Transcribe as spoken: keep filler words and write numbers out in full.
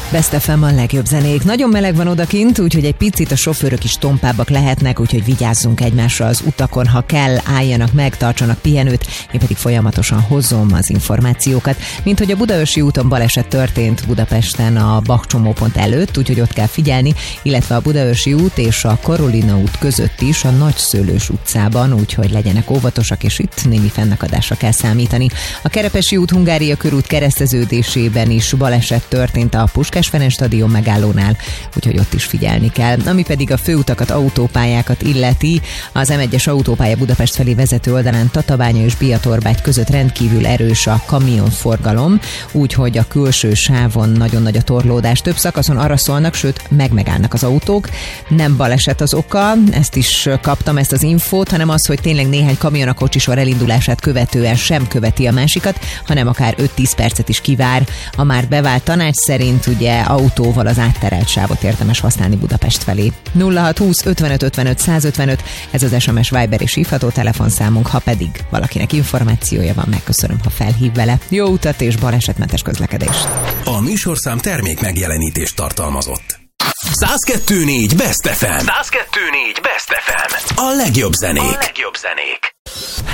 Best ef em a legjobb zenék. Nagyon meleg van odakint, úgyhogy egy picit a sofőrök is tompábbak lehetnek, úgyhogy vigyázzunk egymásra az utakon, ha kell, álljanak meg, tartsanak pihenőt, én pedig folyamatosan hozom az információkat. Mint hogy a Budaörsi úton baleset történt Budapesten a Bach csomópont előtt, úgyhogy ott kell figyelni, illetve a Budaörsi út és a Karolina út között is a Nagyszőlős utcában, úgyhogy legyenek óvatosak, és itt némi fennakadásra kell számítani. A Kerepesi út Hungária körút kereszteződésében is baleset történt a Puskás Ferenc stadion megállónál, úgyhogy ott is figyelni kell. Ami pedig a főutakat, autópályákat illeti, az em egyes autópálya Budapest felé vezető oldalán Tatabánya és Biatorbágy között rendkívül erős a kamionforgalom, úgyhogy a külső sávon nagyon nagy a torlódás. Több szakaszon arra szólnak, sőt megmegállnak az autók. Nem baleset az oka, ezt is kaptam, ezt az infót, hanem az, hogy tényleg néhány kamion a kocsisor elindulását követően sem követi a másikat, hanem akár öt-tíz percet is kivár. A már bevált tanács szerint ugye autóval az átterelt sávot érdemes használni Budapest felé. nulla hat húsz ötvenöt ötvenöt százötvenöt, ez az es em es, Viber és hívható telefonszámunk, ha pedig valakinek információja van, megköszönöm, ha felhív vele. Jó utat és balesetmentes közlekedést! A műsorszám termék megjelenítést tartalmazott. száz kettő négy Best ef em. száz kettő négy Best ef em. A legjobb zenék. A legjobb zenék.